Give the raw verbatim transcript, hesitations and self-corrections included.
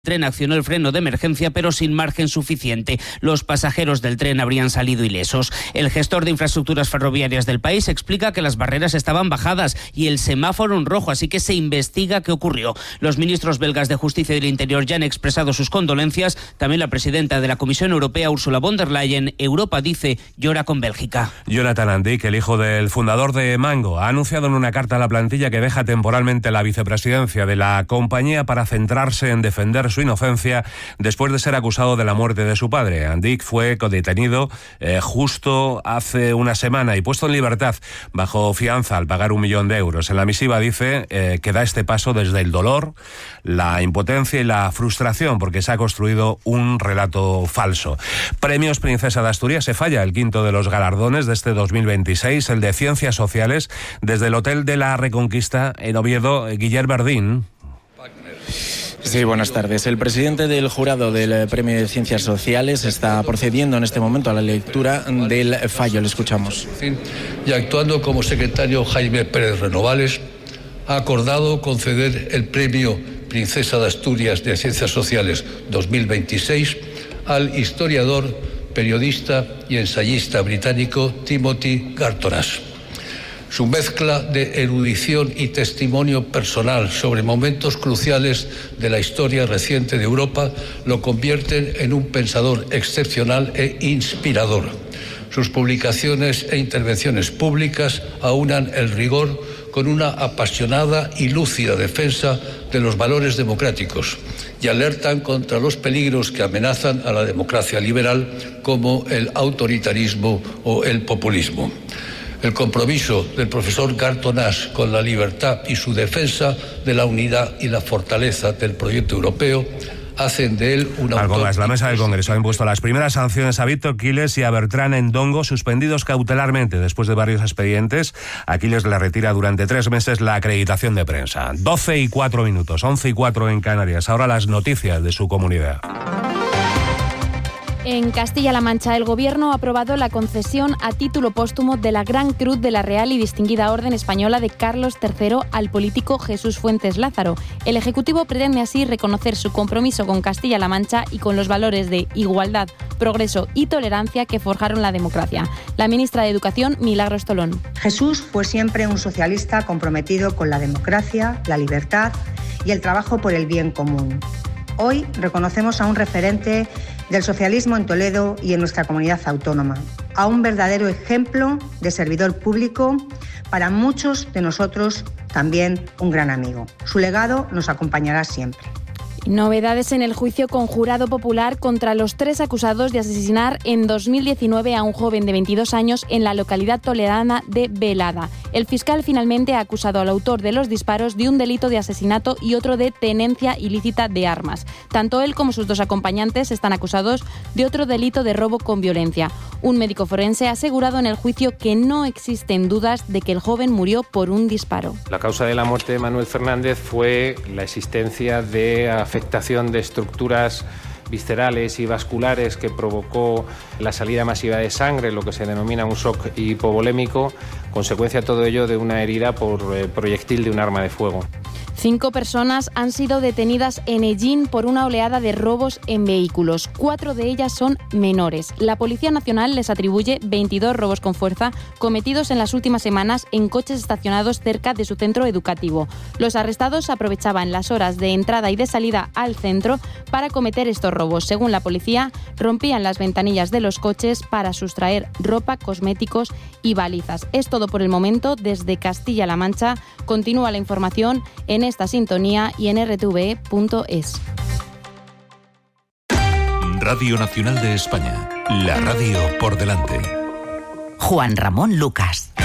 El tren accionó el freno de emergencia, pero sin margen suficiente. Los pasajeros del tren habrían salido ilesos. El gestor de infraestructuras ferroviarias del país explica que las barreras estaban bajadas y el semáforo en rojo, así que se investiga qué ocurrió. Los ministros belgas de Justicia y del Interior ya han expresado sus condolencias. También la presidenta de la Comisión Europea, Ursula von der Leyen. Europa, dice, llora con Bélgica. Jonathan Andic, el hijo del fundador de Mango, ha anunciado en una carta a la plantilla que deja temporalmente la vicepresidencia de la compañía para centrarse en defender su inocencia después de ser acusado de la muerte de su padre. Andic fue detenido eh, justo hace una semana y puesto en libertad bajo fianza al pagar un millón de euros. En la misiva dice eh, que da este paso desde el dolor, la impotencia y la frustración porque se ha construido un relato falso. Premios Princesa de Asturias, se falla el quinto de los galardones de este dos mil veintiséis, el de Ciencias Sociales, desde el Hotel de la Reconquista en Oviedo, Guillermo Verdín. Sí, buenas tardes. El presidente del jurado del Premio de Ciencias Sociales está procediendo en este momento a la lectura del fallo. Le escuchamos. Y actuando como secretario, Jaime Pérez Renovales ha acordado conceder el Premio Princesa de Asturias de Ciencias Sociales dos mil veintiséis al historiador, periodista y ensayista británico Timothy Gartonas. Su mezcla de erudición y testimonio personal sobre momentos cruciales de la historia reciente de Europa lo convierten en un pensador excepcional e inspirador. Sus publicaciones e intervenciones públicas aunan el rigor con una apasionada y lúcida defensa de los valores democráticos y alertan contra los peligros que amenazan a la democracia liberal, como el autoritarismo o el populismo. El compromiso del profesor Gartonas con la libertad y su defensa de la unidad y la fortaleza del proyecto europeo hacen de él un Algo autor... más. La mesa del Congreso ha impuesto las primeras sanciones a Víctor Quiles y a Bertrán Endongo, suspendidos cautelarmente después de varios expedientes. A Quiles le retira durante tres meses la acreditación de prensa. doce y cuatro minutos, once y cuatro en Canarias. Ahora las noticias de su comunidad. En Castilla-La Mancha, el Gobierno ha aprobado la concesión a título póstumo de la Gran Cruz de la Real y Distinguida Orden Española de Carlos tercero al político Jesús Fuentes Lázaro. El Ejecutivo pretende así reconocer su compromiso con Castilla-La Mancha y con los valores de igualdad, progreso y tolerancia que forjaron la democracia. La ministra de Educación, Milagros Tolón. Jesús fue siempre un socialista comprometido con la democracia, la libertad y el trabajo por el bien común. Hoy reconocemos a un referente del socialismo en Toledo y en nuestra comunidad autónoma, a un verdadero ejemplo de servidor público, para muchos de nosotros también un gran amigo. Su legado nos acompañará siempre. Novedades en el juicio conjurado popular contra los tres acusados de asesinar en dos mil diecinueve a un joven de veintidós años en la localidad toledana de Velada. El fiscal finalmente ha acusado al autor de los disparos de un delito de asesinato y otro de tenencia ilícita de armas. Tanto él como sus dos acompañantes están acusados de otro delito de robo con violencia. Un médico forense ha asegurado en el juicio que no existen dudas de que el joven murió por un disparo. La causa de la muerte de Manuel Fernández fue la existencia de afectación de estructuras viscerales y vasculares que provocó la salida masiva de sangre, lo que se denomina un shock hipovolémico, consecuencia todo ello de una herida por eh, proyectil de un arma de fuego. Cinco personas han sido detenidas en Ellín por una oleada de robos en vehículos. Cuatro de ellas son menores. La Policía Nacional les atribuye veintidós robos con fuerza cometidos en las últimas semanas en coches estacionados cerca de su centro educativo. Los arrestados aprovechaban las horas de entrada y de salida al centro para cometer estos robos. Según la policía, rompían las ventanillas de los coches para sustraer ropa, cosméticos y balizas. Es todo por el momento. Desde Castilla-La Mancha continúa la información en esta sintonía y en r t v e punto es. Radio Nacional de España, la radio por delante. Juan Ramón Lucas.